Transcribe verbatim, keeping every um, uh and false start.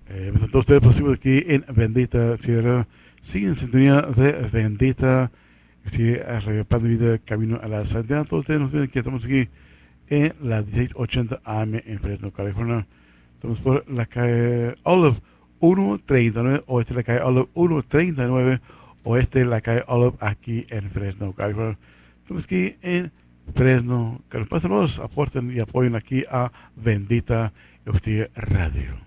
Eh, a todos ustedes posible aquí en Bendita Sierra. Sigue en sintonía de Bendita. Sigue a Radio Pan de Vida, Camino a la Santidad. Todos ustedes nos ven que estamos aquí en la dieciséis ochenta A M en Fresno, California. Estamos por la calle Olive ciento treinta y nueve, oeste de la calle Olive ciento treinta y nueve, oeste de la calle Olive aquí en Fresno, California. Estamos aquí en Fresno. Que nos pasen los, aporten y apoyen aquí a Bendita Radio.